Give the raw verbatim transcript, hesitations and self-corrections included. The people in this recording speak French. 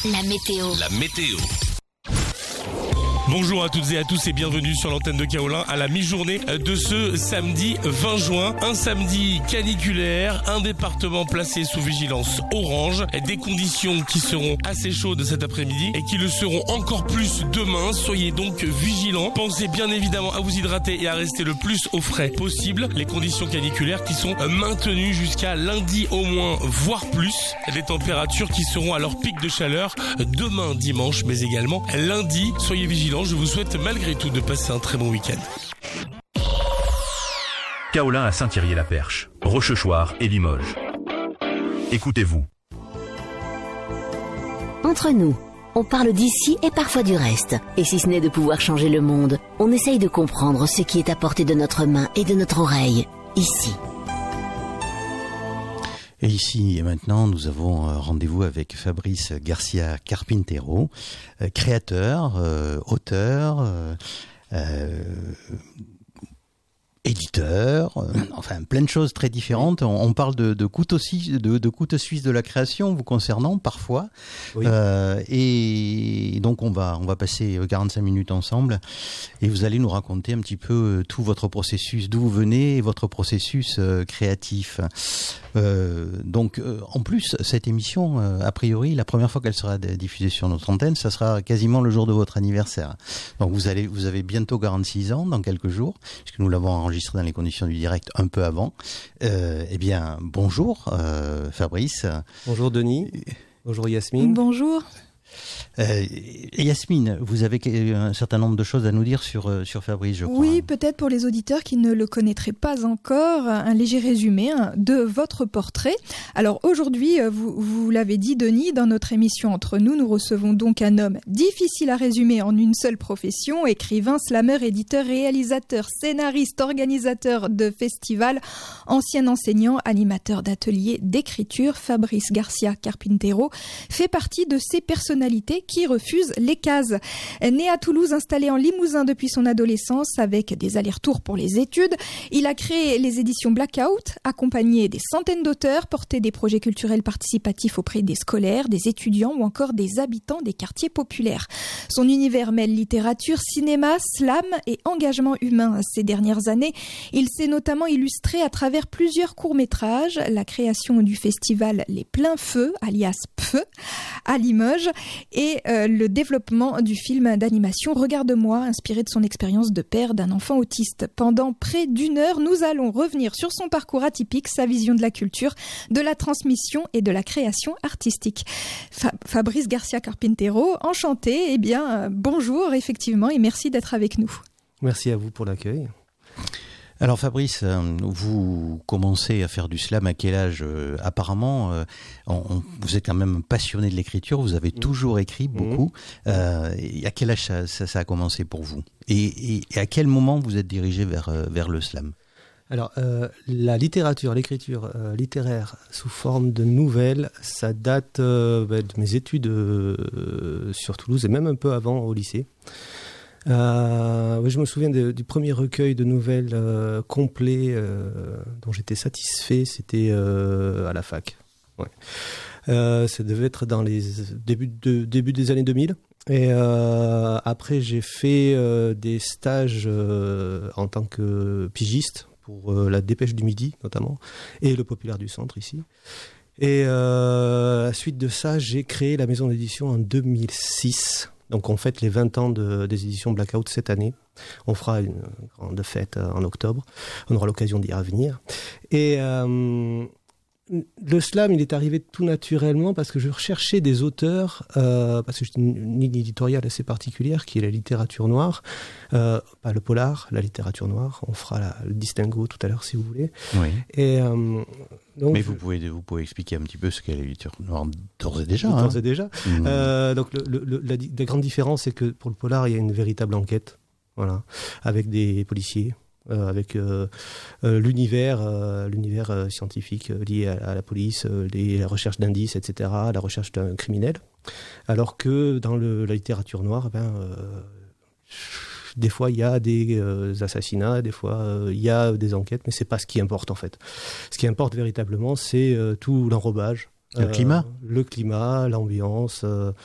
La météo. La météo. Bonjour à toutes et à tous et bienvenue sur l'antenne de Kaolin à la mi-journée de ce samedi vingt juin. Un samedi caniculaire, un département placé sous vigilance orange, des conditions qui seront assez chaudes cet après-midi et qui le seront encore plus demain. Soyez donc vigilants. Pensez bien évidemment à vous hydrater et à rester le plus au frais possible. Les conditions caniculaires qui sont maintenues jusqu'à lundi au moins, voire plus. Des températures qui seront à leur pic de chaleur demain dimanche, mais également lundi. Soyez vigilants. Je vous souhaite malgré tout de passer un très bon week-end. Kaolin à Saint-Thierry-la-Perche, Rochechouart et Limoges. Écoutez-vous. Entre nous, on parle d'ici et parfois du reste. Et si ce n'est de pouvoir changer le monde, on essaye de comprendre ce qui est à portée de notre main et de notre oreille, ici. Et ici et maintenant, nous avons rendez-vous avec Fabrice Garcia Carpintero, euh, créateur, euh, auteur, euh, euh, éditeur, euh, enfin plein de choses très différentes. On, on parle de, de couteau suisse, de, de couteau suisse de la création vous concernant parfois. Oui. Euh, et donc on va on va passer quarante-cinq minutes ensemble et vous allez nous raconter un petit peu tout votre processus, d'où vous venez et votre processus euh, créatif. Euh, donc euh, en plus cette émission euh, a priori la première fois qu'elle sera diffusée sur notre antenne, ça sera quasiment le jour de votre anniversaire. Donc vous allez vous avez bientôt quarante-six ans dans quelques jours puisque nous l'avons enregistré dans les conditions du direct un peu avant. Euh, eh bien bonjour euh, Fabrice. Bonjour Denis. Bonjour Yasmine. Bonjour. Euh, Yasmine, vous avez un certain nombre de choses à nous dire sur, sur Fabrice, je crois. Oui, peut-être pour les auditeurs qui ne le connaîtraient pas encore, un léger résumé hein, de votre portrait. Alors aujourd'hui, vous, vous l'avez dit Denis, dans notre émission Entre nous, nous recevons donc un homme difficile à résumer en une seule profession, écrivain, slameur, éditeur, réalisateur, scénariste, organisateur de festivals, ancien enseignant, animateur d'ateliers d'écriture. Fabrice Garcia Carpintero fait partie de ces personnalités qui refuse les cases. Né à Toulouse, installé en Limousin depuis son adolescence avec des allers-retours pour les études, il a créé les éditions Blackout, accompagné des centaines d'auteurs, porté des projets culturels participatifs auprès des scolaires, des étudiants ou encore des habitants des quartiers populaires. Son univers mêle littérature, cinéma, slam et engagement humain. Ces dernières années, il s'est notamment illustré à travers plusieurs courts-métrages, la création du festival Les Pleins Feux, alias P F E, à Limoges, et euh, le développement du film d'animation Regarde-moi, inspiré de son expérience de père d'un enfant autiste. Pendant près d'une heure, nous allons revenir sur son parcours atypique, sa vision de la culture, de la transmission et de la création artistique. Fa- Fabrice Garcia Carpintero, enchanté, eh bien euh, bonjour effectivement et merci d'être avec nous. Merci à vous pour l'accueil. Alors Fabrice, vous commencez à faire du slam à quel âge ? euh, Apparemment, euh, on, on, vous êtes quand même passionné de l'écriture, vous avez mmh. toujours écrit beaucoup. Mmh. Euh, et à quel âge ça, ça, ça a commencé pour vous ? et, et, et à quel moment vous êtes dirigé vers, vers le slam ? Alors, euh, la littérature, l'écriture euh, littéraire sous forme de nouvelles, ça date euh, bah, de mes études euh, sur Toulouse et même un peu avant au lycée. Euh, oui, je me souviens de, du premier recueil de nouvelles euh, complet euh, dont j'étais satisfait, c'était euh, à la fac. Ouais. Euh, ça devait être dans les débuts, de, début des années deux mille. Et euh, après, j'ai fait euh, des stages euh, en tant que pigiste pour euh, la Dépêche du Midi notamment et le Populaire du Centre ici. Et euh, à la suite de ça, j'ai créé la maison d'édition en deux mille six. Donc on fête les vingt ans de, des éditions Blackout cette année. On fera une grande fête en octobre. On aura l'occasion d'y revenir. Et euh, le slam, il est arrivé tout naturellement parce que je recherchais des auteurs, euh, parce que j'ai une, une ligne éditoriale assez particulière qui est la littérature noire. Euh, pas le polar, la littérature noire. On fera la, le distinguo tout à l'heure si vous voulez. Oui. Et... Euh, Donc, mais vous pouvez, vous pouvez expliquer un petit peu ce qu'est la littérature noire d'ores et déjà. D'ores hein. et déjà. Mmh. Euh, donc le, le, la, la grande différence, c'est que pour le polar, il y a une véritable enquête, voilà, avec des policiers, euh, avec euh, euh, l'univers, euh, l'univers euh, scientifique euh, lié à, à la police, euh, les, la recherche d'indices, et cetera, la recherche d'un criminel. Alors que dans le, la littérature noire, ben euh, des fois il y a des euh, assassinats, des fois euh, il y a des enquêtes, mais c'est pas ce qui importe en fait. Ce qui importe véritablement, c'est euh, tout l'enrobage, le euh, climat, le climat, l'ambiance, euh,